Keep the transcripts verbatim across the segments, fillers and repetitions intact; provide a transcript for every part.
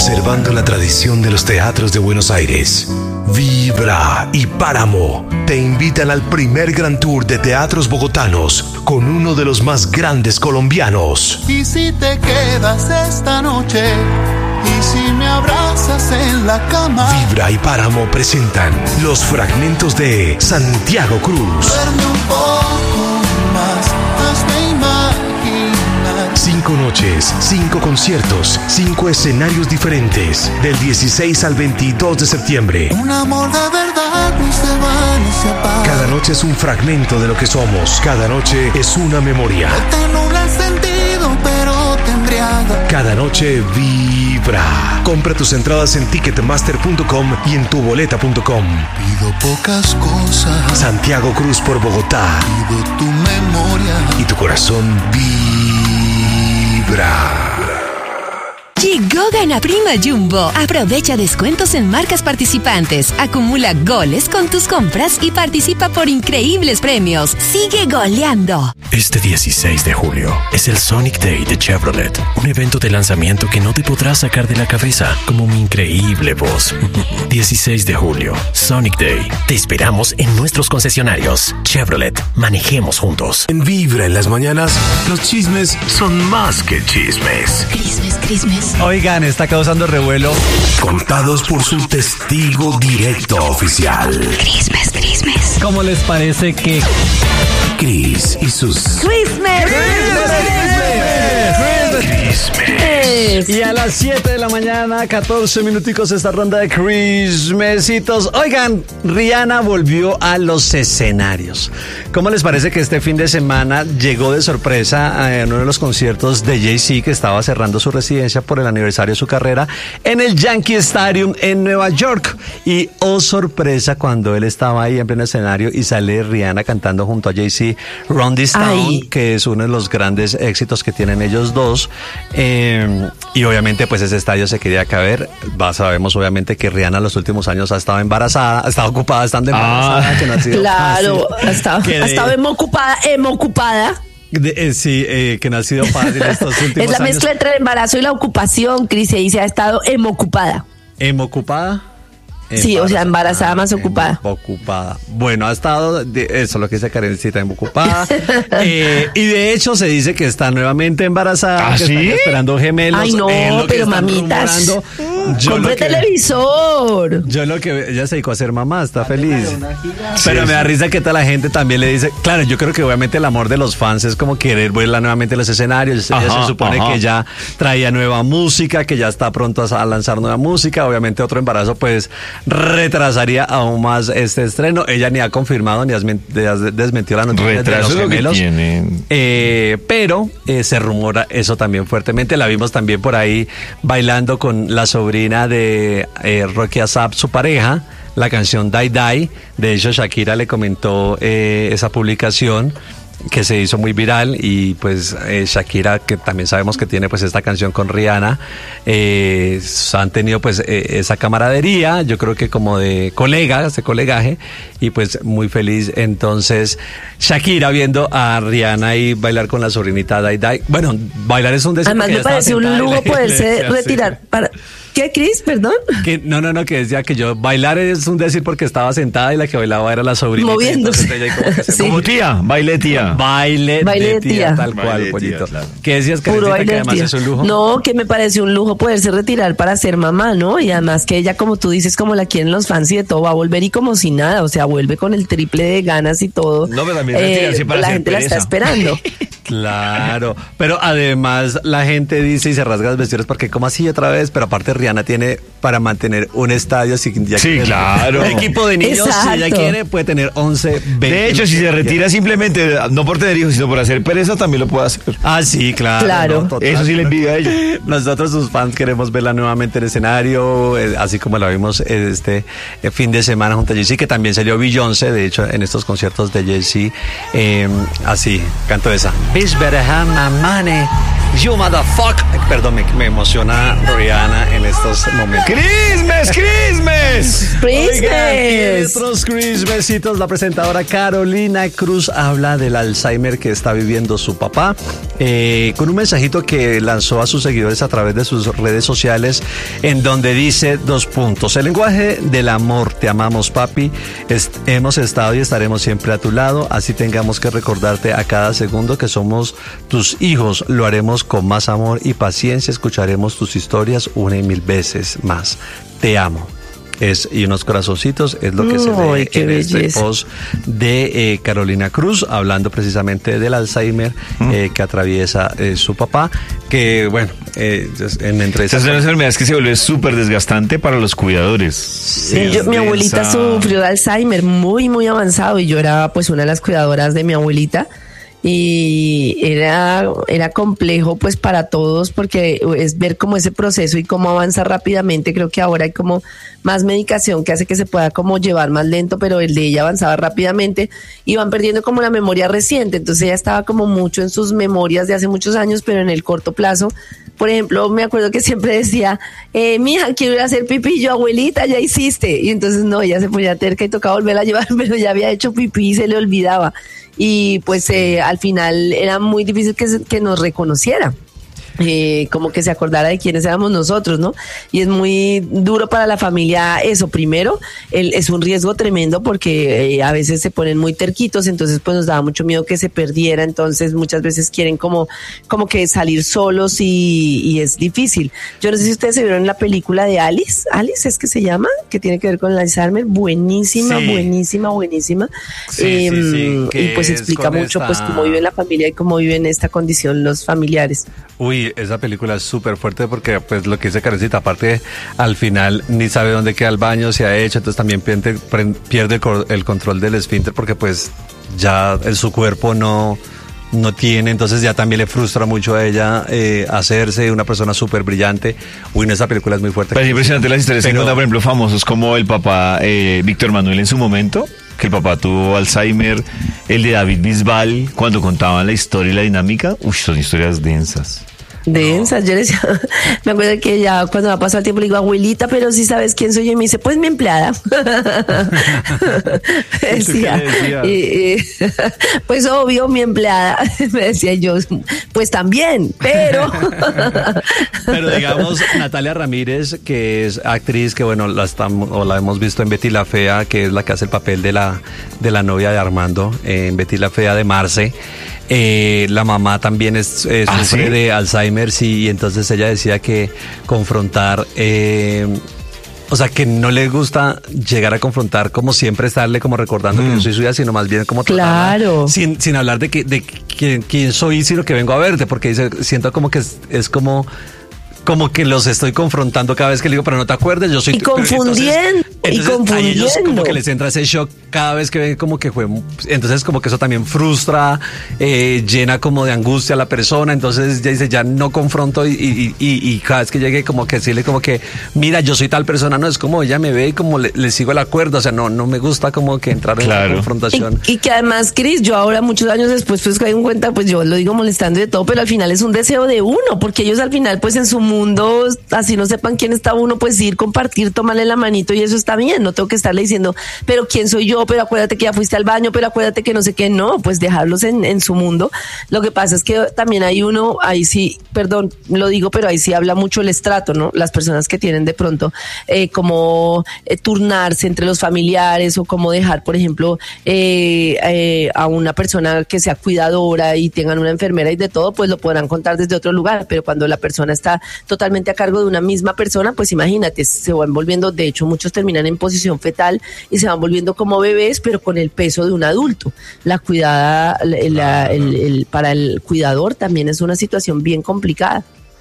Conservando la tradición de los teatros de Buenos Aires, Vibra y Páramo te invitan al primer Gran Tour de teatros bogotanos con uno de los más grandes colombianos. Y si te quedas esta noche, y si me abrazas en la cama. Vibra y Páramo presentan los fragmentos de Santiago Cruz. Duerme un poco más, hazme imaginar. Cinco noches, cinco conciertos, cinco escenarios diferentes, del dieciséis al veintidós de septiembre. Un amor de verdad no se va ni se apaga. Cada noche es un fragmento de lo que somos. Cada noche es una memoria. Te nubla el sentido, pero te embriaga. Cada noche vibra. Compra tus entradas en ticketmaster punto com y en tuboleta punto com. Pido pocas cosas. Santiago Cruz por Bogotá. Pido tu memoria. Y tu corazón vibra. Llegó Gana Prima Jumbo. Aprovecha descuentos en marcas participantes. Acumula goles con tus compras y participa por increíbles premios. Sigue goleando. Este dieciséis de julio es el Sonic Day de Chevrolet. Un evento de lanzamiento que no te podrás sacar de la cabeza, como mi increíble voz. dieciséis de julio, Sonic Day. Te esperamos en nuestros concesionarios. Chevrolet, manejemos juntos. En Vibra en las mañanas, los chismes son más que chismes. Crismes, crismes. Oigan, está causando revuelo. Contados por su testigo directo oficial. Crismes, crismes. ¿Cómo les parece que Cris y sus... Crismes. Y a las siete de la mañana, catorce minuticos, esta ronda de Christmesitos. Oigan, Rihanna volvió a los escenarios. ¿Cómo les parece que este fin de semana llegó de sorpresa en uno de los conciertos de Jay-Z, que estaba cerrando su residencia por el aniversario de su carrera en el Yankee Stadium en Nueva York? Y oh sorpresa, cuando él estaba ahí en pleno escenario y sale Rihanna cantando junto a Jay-Z, Run This Town, Ay. que es uno de los grandes éxitos que tienen ellos dos. Eh, y obviamente pues ese estadio se quería caber. Va, sabemos obviamente que Rihanna en los últimos años ha estado embarazada, ha estado ocupada estando embarazada. Ah, que no ha sido claro, fácil. ha estado, Que ha de- estado emocupada, emocupada. de- eh, sí, eh, que no ha sido fácil estos últimos Es la años. mezcla entre el embarazo y la ocupación, Cris, y se ha estado emocupada. ¿Emocupada? Sí, o sea, embarazada más ocupada. Ocupada. Bueno, ha estado, de, eso es lo que dice Karencita, ocupada. eh, y de hecho se dice que está nuevamente embarazada, ¿Ah, que sí? están esperando gemelos. Ay, no, es lo que pero están mamitas. rumorando. Yo ¡Compre lo que- televisor! Yo lo que ella se dedicó a ser mamá, está feliz. Pero me da risa que toda la gente también le dice, claro, yo creo que obviamente el amor de los fans es como querer verla nuevamente en los escenarios. Ella Ajá, se supone ajá. que ya traía nueva música, que ya está pronto a lanzar nueva música. Obviamente otro embarazo pues retrasaría aún más este estreno. Ella ni ha confirmado ni ha desmentido la noticia de Retraso los es lo que gemelos. tienen. Eh, pero eh, se rumora eso también fuertemente. La vimos también por ahí bailando con la sobrina de eh, Rocky Asap, su pareja, la canción Die Die. De hecho, Shakira le comentó eh, esa publicación que se hizo muy viral, y pues eh, Shakira, que también sabemos que tiene pues esta canción con Rihanna, eh, han tenido pues eh, esa camaradería, yo creo que como de colegas, de colegaje, y pues muy feliz. Entonces Shakira viendo a Rihanna y bailar con la sobrinita Die Die. Bueno, bailar es un deseo. Además me parece un lujo poderse retirar para... ¿Qué, Cris? Perdón. Que, no, no, no, que decía que yo bailar es un decir porque estaba sentada y la que bailaba era la sobrina. Moviéndose. Como, Como tía, baile tía. Baile, Baile de de tía, tía. tal Baile cual, de tía, pollito. claro. ¿Qué decías, Puro Karencita, baile que de además tía. es un lujo? No, que me parece un lujo poderse retirar para ser mamá, ¿no? Y además que ella, como tú dices, como la quieren los fans y de todo, va a volver y como si nada, o sea, vuelve con el triple de ganas y todo. No, pero también retirarse para la hacer gente la está pereza. esperando. Claro, pero además la gente dice y se rasga las vestiduras porque como así otra vez, pero aparte Rihanna tiene para mantener un estadio, si ya Sí, quiere, claro. un equipo de niños, si ella Exacto. quiere puede tener once, veinte. De hecho, si se retira simplemente, no por tener hijos, sino por hacer pereza, también lo puede hacer. Ah, sí, claro. Claro. no, total. Eso sí le envidia a ella. Nosotros, sus fans, queremos verla nuevamente en escenario, eh, así como la vimos este eh, fin de semana junto a Jay-Z, que también salió Beyoncé, de hecho, en estos conciertos de Jay-Z. Eh, así, canto esa. bitch better have my money. You motherfucker. Perdón, me, me emociona Rihanna en estos momentos. ¡Christmas, Christmas! Oigan, otros Christmasitos. La presentadora Carolina Cruz habla del Alzheimer que está viviendo su papá, eh, con un mensajito que lanzó a sus seguidores a través de sus redes sociales, en donde dice dos puntos. El lenguaje del amor. Te amamos, papi. Est- hemos estado y estaremos siempre a tu lado. Así tengamos que recordarte a cada segundo que somos tus hijos. Lo haremos con más amor y paciencia. Escucharemos tus historias una y mil veces más. Te amo. Es, y unos corazoncitos es lo que se Ay, ve en belleza. este post de eh, Carolina Cruz, hablando precisamente del Alzheimer mm. eh, que atraviesa eh, su papá, que bueno, eh, en entrevistas... Esa es una enfermedad que se vuelve súper desgastante para los cuidadores. Sí, yo, mi abuelita sufrió de Alzheimer muy, muy avanzado y yo era pues una de las cuidadoras de mi abuelita. Y era, era complejo pues para todos porque es ver como ese proceso y cómo avanza rápidamente. Creo que ahora hay como más medicación que hace que se pueda como llevar más lento, pero el de ella avanzaba rápidamente y van perdiendo como la memoria reciente. Entonces ella estaba como mucho en sus memorias de hace muchos años, pero en el corto plazo. Por ejemplo, me acuerdo que siempre decía, eh, mija, quiero ir a hacer pipí. Yo, abuelita, ya hiciste. Y entonces no, ella se ponía terca y tocaba volverla a llevar, pero ya había hecho pipí y se le olvidaba. Y pues eh, al final era muy difícil que, se, que nos reconociera. Eh, como que se acordara de quiénes éramos nosotros, ¿no? Y es muy duro para la familia eso. Primero, el, es un riesgo tremendo porque eh, a veces se ponen muy terquitos, entonces pues nos daba mucho miedo que se perdiera, entonces muchas veces quieren como, como que salir solos y, y es difícil. Yo no sé si ustedes se vieron la película de Alice, Alice es que se llama, que tiene que ver con el Alzheimer, buenísima, sí. buenísima, buenísima. Sí, eh, sí, sí, y pues explica mucho esta... pues cómo vive la familia y cómo viven esta condición los familiares. Uy, esa película es súper fuerte porque pues lo que dice Karencita, aparte al final ni sabe dónde queda el baño, se ha hecho, entonces también pierde, pierde el control del esfínter porque pues ya en su cuerpo no, no tiene, entonces ya también le frustra mucho a ella eh, hacerse una persona súper brillante. Uy, no, esa película es muy fuerte. Pero es impresionante las historias que cuentan, por ejemplo, famosos como el papá eh, Víctor Manuel en su momento, que el papá tuvo Alzheimer, el de David Bisbal, cuando contaban la historia y la dinámica. Uy, son historias densas. Densas, no. Yo le decía, me acuerdo que ya cuando me ha pasado el tiempo le digo, abuelita, pero si sabes quién soy yo, y me dice, pues mi empleada. me decía, y, y, pues obvio, mi empleada. Me decía yo, pues también, pero. Pero digamos, Natalia Ramírez, que es actriz, que bueno, la, estamos, o la hemos visto en Betty la Fea, que es la que hace el papel de la, de la novia de Armando, en Betty la Fea de Marce. Eh, la mamá también es, eh, ¿Ah, sufre sí? de Alzheimer, sí, y entonces ella decía que confrontar, eh, o sea, que no le gusta llegar a confrontar, como siempre estarle como recordando mm. que yo soy suya, sino más bien como tratarla, claro. sin, sin hablar de que de quién, quién soy, sino que vengo a verte, porque dice, siento como que es, es como como que los estoy confrontando cada vez que le digo, pero no te acuerdas, yo soy... Y confundiendo, entonces, y entonces confundiendo. a ellos como que les entra ese shock cada vez que ven como que fue... Entonces como que eso también frustra, eh, llena como de angustia a la persona, entonces ya dice, ya no confronto y, y, y, y cada vez que llegue como que decirle como que, mira, yo soy tal persona, no, es como ella me ve y como le, le sigo el acuerdo, o sea, no, no me gusta como que entrar claro. en la confrontación. Y, y que además, Cris, yo ahora muchos años después pues caí en cuenta, pues yo lo digo molestando y de todo, pero al final es un deseo de uno, porque ellos al final pues en su mundo... así no sepan quién está uno, pues ir, compartir, tomarle la manito y eso está bien, no tengo que estarle diciendo, pero quién soy yo, pero acuérdate que ya fuiste al baño, pero acuérdate que no sé qué, no, pues dejarlos en, en su mundo. Lo que pasa es que también hay uno, ahí sí, perdón, lo digo, pero ahí sí habla mucho el estrato, ¿no? Las personas que tienen de pronto eh, como eh, turnarse entre los familiares o como dejar, por ejemplo, eh, eh, a una persona que sea cuidadora y tengan una enfermera y de todo, pues lo podrán contar desde otro lugar, pero cuando la persona está totalmente a cargo de una misma persona, pues imagínate, se van volviendo, de hecho muchos terminan en posición fetal y se van volviendo como bebés, pero con el peso de un adulto. La cuidada, la, la, el, el, para el cuidador también es una situación bien complicada.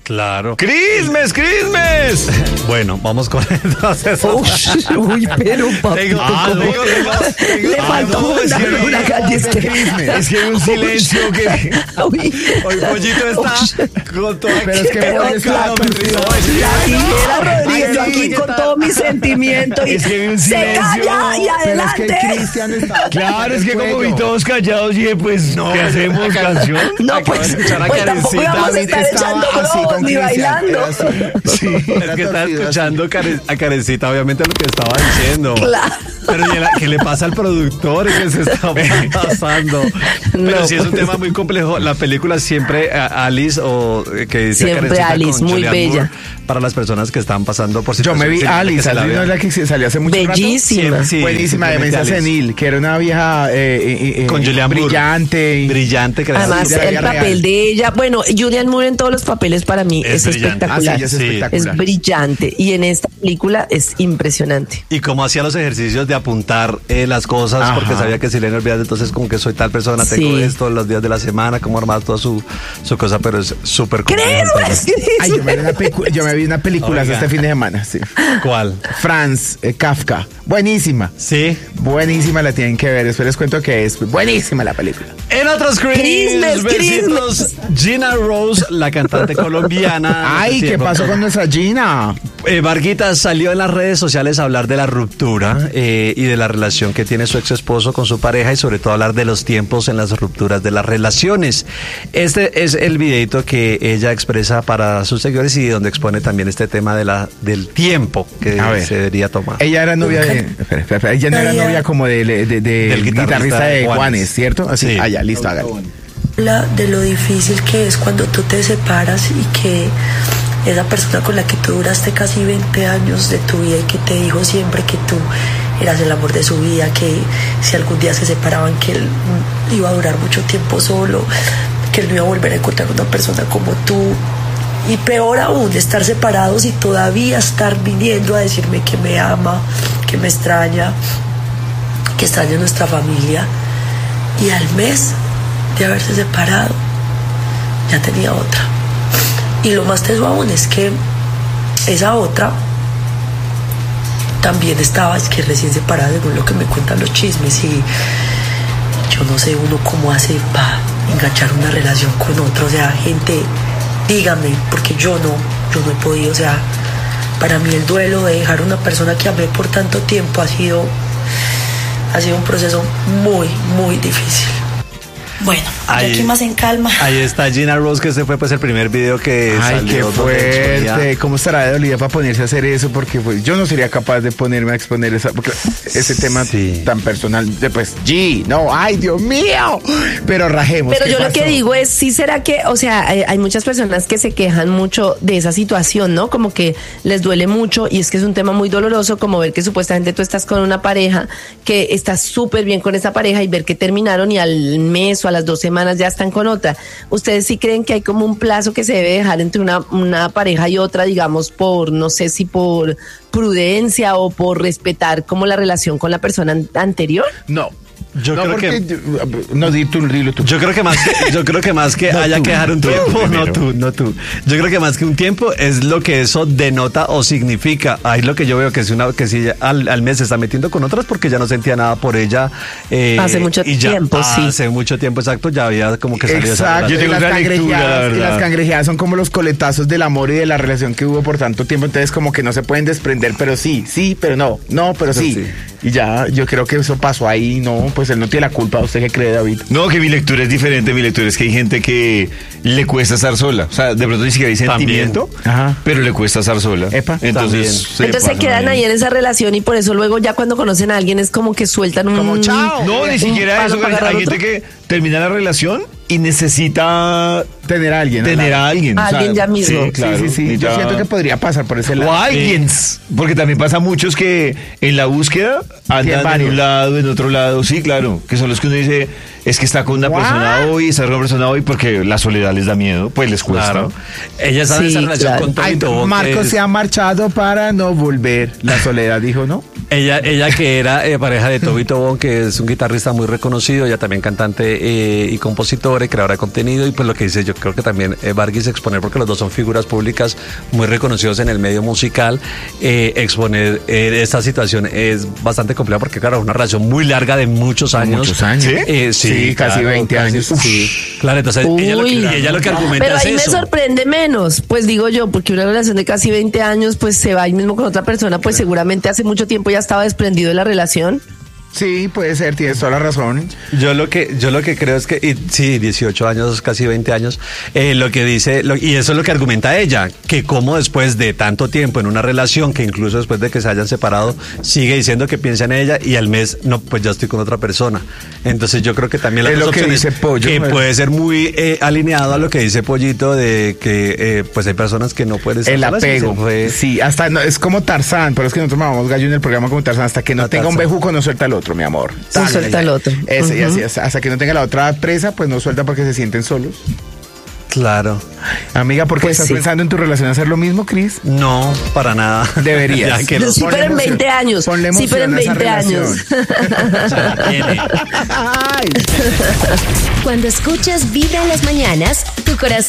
Claro. ¡Christmas, Christmas! Bueno, vamos con entonces. Uy, uy, pero papito, Ah, ¿cómo? tengo, tengo, tengo- Le ah, faltó no, es una, que- una calle es que hay un silencio que... Uy. Hoy Pollito está con todo. Pero es que Pero Pollo está claro, confundido. la tijera Rodríguez, yo Ay, aquí ¿qué con tal? todo mi sentimiento y Es que vi un se silencio. calla y Pero es que adelante. Cristian está. Claro, es que como vi Fuego. todos callados y pues, ¿qué hacemos, canción? No, Acabo pues, de escuchar a pues tampoco Karencita. vamos a David estar estaba echando así globos con ni Cristian, bailando. era así. Sí. Es que está torcido, escuchando Care- a Karencita, obviamente, lo que estaba diciendo. Claro. Pero ¿y la- ¿qué le pasa al productor? ¿Qué se está pasando? Pero No, sí es un pues. tema muy complejo. La película siempre, a- Alice, o eh, que decía Siempre Karencita, Alice, con muy Julianne bella. Moore, para las personas que están pasando por Yo me vi situaciones Alice, que se la Alice no es vean. la que se- salió hace mucho rato. Bellísima. Sí, Buenísima, simplemente demencia Alice. senil, que era una vieja eh, eh, eh, Con Julianne Moore. brillante. Brillante, que Además, de la el vida papel real. de ella, bueno, Julianne Moore en todos los papeles para mí Es es, brillante. Ah, sí, espectacular. ella es Sí. espectacular. Es brillante y en esta película es impresionante. Y cómo hacía los ejercicios de apuntar eh, las cosas, Ajá. porque sabía que si le olvidaba, entonces como que soy tal persona, tengo Sí. esto los días de la semana, cómo armar toda su, su cosa, pero es súper complejo. Christmas, Ay, yo me, vi una pecu- yo me vi una película Oiga. este fin de semana, sí. ¿Cuál? Franz eh, Kafka. Buenísima. Sí. Buenísima, la tienen que ver. Después les cuento que es buenísima la película. En otros Christmas, screens, besitos, Gina Rose, la cantante colombiana. Ay, Hace ¿qué tiempo. pasó con nuestra Gina? Eh, Varguita salió en las redes sociales a hablar de la ruptura eh, y de la relación que tiene su ex esposo con su pareja y sobre todo hablar de los tiempos en las rupturas de las relaciones. Este es el videito que ella expresa para sus seguidores y donde expone también este tema de la del tiempo que A ver. se debería tomar. Ella era novia de. Espera, espera, espera, ella no era novia como de, de, de- del guitarrista, de Juanes, Juanes. ¿cierto? Así. Sí. Ah, ya, listo, hágale. Habla de lo difícil que es cuando tú te separas y que esa persona con la que tú duraste casi veinte años de tu vida y que te dijo siempre que tú eras el amor de su vida, que si algún día se separaban, que él mm, iba a durar mucho tiempo solo, que él no iba a volver a encontrar una persona como tú. Y peor aún, estar separados y todavía estar viniendo a decirme que me ama, que me extraña, que extraña a nuestra familia. Y al mes de haberse separado, ya tenía otra. Y lo más teso aún es que esa otra también estaba, es que recién separada, según lo que me cuentan los chismes. Y yo no sé uno cómo hace para enganchar una relación con otro. O sea, gente, dígame, porque yo no, yo no he podido. O sea, para mí el duelo de dejar a una persona que amé por tanto tiempo ha sido, ha sido un proceso muy, muy difícil. Bueno, Ahí- yo aquí más en calma. Ahí está Gina Rose, que ese fue pues el primer video que Ay, salió. qué donde exponía- fuerte. ¿Cómo estará de dolida para ponerse a hacer eso? Porque pues, yo no sería capaz de ponerme a exponer esa, porque ese tema Sí. tan personal. De, pues, G, no, ay, Dios mío. Pero rajemos. Pero ¿qué yo lo pasó? que digo es, sí será que, o sea, hay, hay muchas personas que se quejan mucho de esa situación, ¿no? Como que les duele mucho y es que es un tema muy doloroso, como ver que supuestamente tú estás con una pareja, que estás súper bien con esa pareja y ver que terminaron y al mes o a las dos semanas ya están con otra. ¿Ustedes sí creen que hay como un plazo que se debe dejar entre una, una pareja y otra, digamos, por, no sé si por prudencia o por respetar como la relación con la persona an- anterior? No. Yo no, creo porque que- yo- no, di tú, dilo tú. Yo creo que más que, yo creo que más que No haya tú, que dejar un tú tiempo, no primero. tú, no tú. Yo creo que más que un tiempo es lo que eso denota o significa. Ahí lo que yo veo que si una, que si ella al, al mes se está metiendo con otras porque ya no sentía nada por ella. eh, Hace mucho y ya tiempo, sí. Hace mucho tiempo, exacto, ya había como que salido esa Exacto, Yo y tengo las, otra lectura, cangrejeadas, la y verdad. las cangrejeadas son como los coletazos del amor y de la relación que hubo por tanto tiempo, entonces como que no se pueden desprender, pero sí, sí, pero no, no, pero sí. sí. Y ya, yo creo que eso pasó ahí, no, pues él no tiene la culpa. ¿Usted qué cree, David? No, que mi lectura es diferente. Mi lectura es que hay gente que le cuesta estar sola. O sea, de pronto ni siquiera hay También. sentimiento, Ajá. pero le cuesta estar sola. Epa. Entonces, También. se Entonces se pasan quedan ahí en esa relación y por eso luego ya cuando conocen a alguien es como que sueltan un... Como, chao. No, ni un siquiera palo eso. para agarrar Hay gente otro. que termina la relación y necesita Tener a alguien. al tener lado. a alguien. A alguien ya mismo. Sí, claro. Sí, sí, sí. Yo Necesita- siento que podría pasar por ese O lado. alguien, porque también pasa muchos que en la búsqueda Tienen andan en varios. un lado, en otro lado, sí, claro, que son los que uno dice, es que está con una What? persona hoy, está con una persona hoy, porque la soledad les da miedo, pues les cuesta. Claro. Ella está en Sí, esa relación claro. con Tony Ay, Tobo, que Marcos es- se ha marchado para no volver. La soledad dijo, ¿no? Ella, ella que era eh, pareja de Toby Tobón, que es un guitarrista muy reconocido, ella también cantante eh, y compositora y creadora de contenido, y pues lo que dice, yo creo que también eh, Vargas exponer, porque los dos son figuras públicas muy reconocidos en el medio musical, eh, exponer eh, esta situación es bastante compleja, porque claro, es una relación muy larga de muchos años. Muchos años. ¿Sí? Eh, sí, Sí, casi claro, veinte casi, años. Sí. Claro, entonces ella lo, que, Uy. ella lo que argumenta Pero es ahí me eso. sorprende menos, pues digo yo, porque una relación de casi veinte años, pues se va ahí mismo con otra persona, pues seguramente hace mucho tiempo ya estaba desprendido de la relación. Sí, puede ser, tienes toda la razón. Yo lo que yo lo que creo es que y, sí, dieciocho años, casi veinte años, eh, lo que dice lo, y eso es lo que argumenta ella, que como después de tanto tiempo en una relación, que incluso después de que se hayan separado, sigue diciendo que piensa en ella y al mes no, pues ya estoy con otra persona. Entonces yo creo que también las Es dos lo que opciones, dice Pollo, que ¿verdad? puede ser muy eh, alineado a lo que dice Pollito de que eh, pues hay personas que no pueden estar El solas y se apego. fue- Sí, hasta no, es como Tarzán, pero es que nosotros mamamos gallo en el programa como Tarzán. Hasta que no Ah, tenga un Tarzán. bejuco, no suelta el otro, mi amor. No suelta el otro. Ese, y Ujú. así es. Hasta que no tenga la otra presa, pues no suelta porque se sienten solos. Claro. Amiga, ¿por qué Pues estás sí. pensando en tu relación hacer lo mismo, Cris? No, para nada. Deberías. Ya que lo- Sí, Ponle pero en emoción. veinte años. Ponle Sí, pero en emoción a esa veinte años. relación. tiene. Ay. Cuando escuchas Vibra en las mañanas, tu corazón